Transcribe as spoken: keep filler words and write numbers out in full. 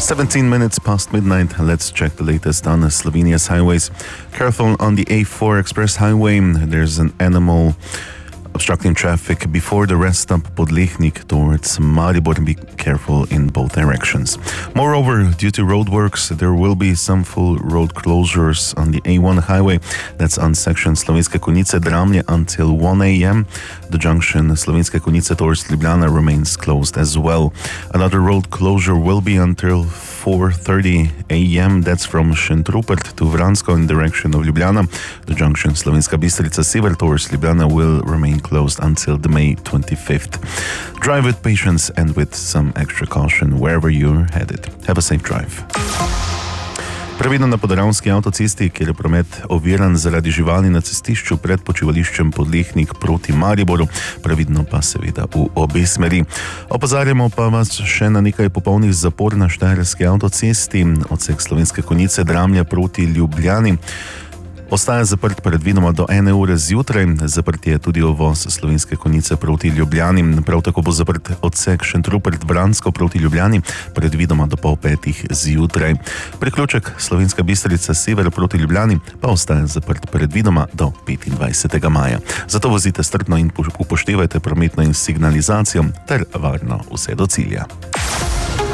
seventeen minutes past midnight. Let's check the latest on Slovenia's highways. Careful on the A four Express Highway. There's an animal obstructing traffic before the rest stop Podlehnik towards Maribor. Be careful in both directions. Moreover, due to roadworks, there will be some full road closures on the A one highway. That's on section Slovenske Konjice-Dramlje until one a.m. The junction Slovenske Konjice towards Ljubljana remains closed as well. Another road closure will be until four thirty a.m. That's from Šentrupert to Vransko in direction of Ljubljana. The junction Slovenska Bistrica-Sever towards Ljubljana will remain closed until the May twenty-fifth. Drive with patience and with some extra caution wherever you're headed. Have a safe drive. Previdno na podravski avtocesti, kjer je promet oviran zaradi živali na cestišču pred počivališčem Podlehnik proti Mariboru, previdno pa seveda v obe smeri. Opozarjamo pa vas še na nekaj popolnih zapor na štajerski avtocesti, odsek Slovenske Konjice-Dramlje proti Ljubljani. Ostaja zaprt predvidoma do ene ure zjutraj, zaprt je tudi uvoz Slovenske Konjice proti Ljubljani. Prav tako bo zaprt odsek Šentrupert-Vransko proti Ljubljani, predvidoma do pol petih zjutraj. Priključek Slovenska Bistrica-Sever proti Ljubljani pa ostaja zaprt predvidoma do petindvajsetega maja. Zato vozite strpno in upoštevajte prometno in signalizacijo ter varno vse do cilja.